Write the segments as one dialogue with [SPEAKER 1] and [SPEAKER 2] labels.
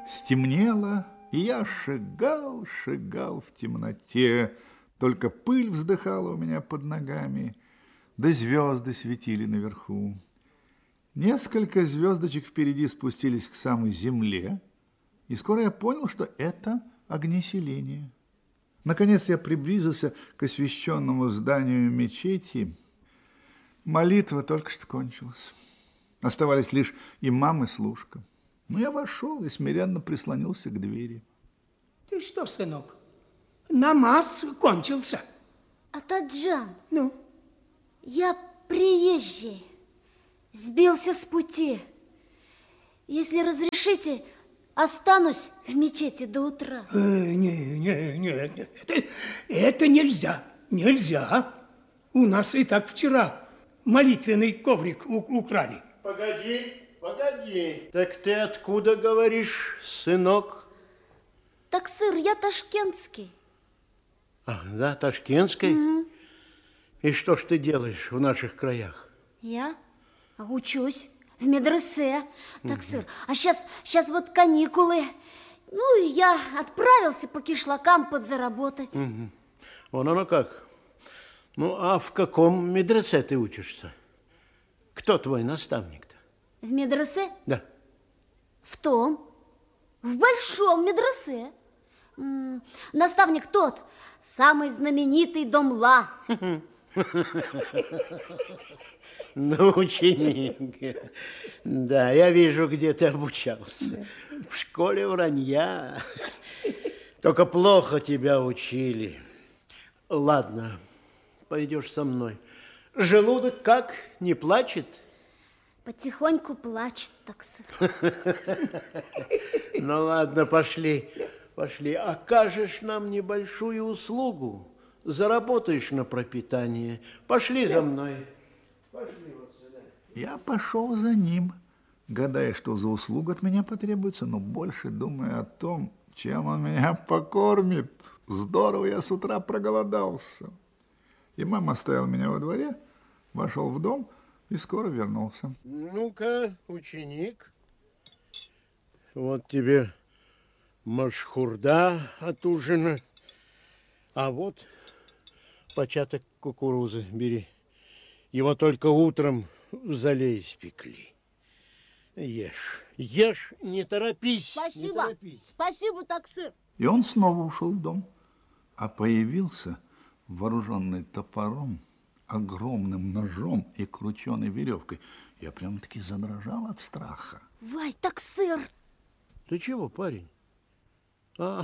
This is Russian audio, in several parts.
[SPEAKER 1] Стемнело, и я шагал в темноте. Только пыль вздыхала у меня под ногами, да звезды светили наверху. Несколько звездочек впереди спустились к самой земле, и скоро я понял, что это огнеселение. Наконец я приблизился к освященному зданию мечети. Молитва только что кончилась. Оставались лишь имам и служка. Но я вошел и смиренно прислонился к двери.
[SPEAKER 2] Ты что, сынок, намаз кончился?
[SPEAKER 3] Атаджан,
[SPEAKER 2] Ну?
[SPEAKER 3] я приезжий, сбился с пути. Если разрешите, останусь в мечети до утра.
[SPEAKER 2] Нет, это нельзя, нельзя. У нас и так вчера молитвенный коврик украли.
[SPEAKER 4] Погоди. Так ты откуда говоришь, сынок?
[SPEAKER 3] Таксыр, я ташкентский.
[SPEAKER 4] Ах, да, ташкентский? И что ж ты делаешь в наших краях?
[SPEAKER 3] Я учусь в медресе, таксыр. А сейчас вот каникулы. Ну, и я отправился по кишлакам подзаработать.
[SPEAKER 4] Вон оно как. Ну, а в каком медресе ты учишься? Кто твой наставник-то?
[SPEAKER 3] В медресе?
[SPEAKER 4] Да.
[SPEAKER 3] В большом медресе. Наставник тот, самый знаменитый Домла.
[SPEAKER 4] Ну, ученик. Да, я вижу, где ты обучался. В школе вранья. Только плохо тебя учили. Ладно, пойдешь со мной. Желудок как, не плачет?
[SPEAKER 3] Потихоньку плачет, таксыр.
[SPEAKER 4] Ну, ладно, пошли. Окажешь нам небольшую услугу. Заработаешь на пропитание. Пошли за мной. Пошли вот сюда.
[SPEAKER 1] Я пошел за ним, гадая, что за услуга от меня потребуется, но больше думая о том, чем он меня покормит. Здорово я с утра проголодался. Имам оставил меня во дворе, вошел в дом и скоро вернулся.
[SPEAKER 4] Ну-ка, ученик, вот тебе машхурда от ужина, а вот початок кукурузы бери. Его только утром в зале испекли. Ешь, не торопись.
[SPEAKER 3] Спасибо,
[SPEAKER 4] не торопись.
[SPEAKER 3] спасибо, таксыр.
[SPEAKER 1] И он снова ушел в дом, а появился вооруженный топором, огромным ножом и крученой веревкой. Я прям-таки задрожал от страха.
[SPEAKER 3] Вай, таксыр.
[SPEAKER 4] Ты чего, парень? Да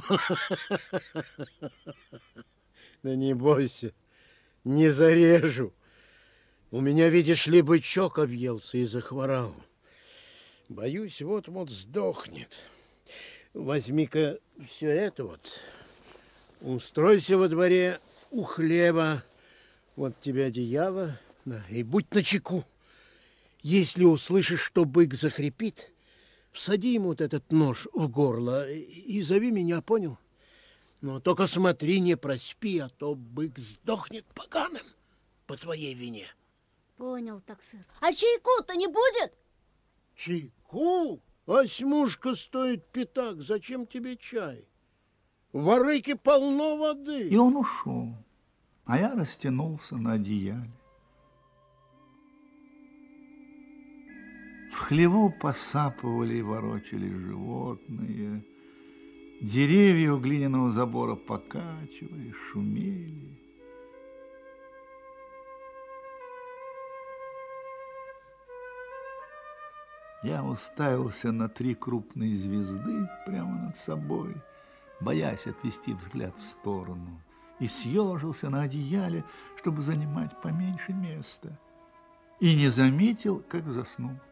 [SPEAKER 4] не бойся, не зарежу. У меня, видишь ли, бычок объелся и захворал. Боюсь, вот-вот сдохнет. Возьми-ка все это вот. Устройся во дворе у хлеба. Вот тебе одеяло. Да, и будь начеку. Если услышишь, что бык захрипит, всади ему вот этот нож в горло и зови меня, понял? Но только смотри, не проспи, а то бык сдохнет поганым по твоей вине.
[SPEAKER 3] Понял, таксыр. А чайку-то не будет?
[SPEAKER 4] Чайку? Осьмушка стоит пятак. Зачем тебе чай? В арыке полно воды.
[SPEAKER 1] И он ушел, а я растянулся на одеяле. В хлеву посапывали и ворочали животные. Деревья у глиняного забора покачивали, шумели. Я уставился на 3 крупные звезды прямо над собой, боясь отвести взгляд в сторону, и съежился на одеяле, чтобы занимать поменьше места, и не заметил, как заснул.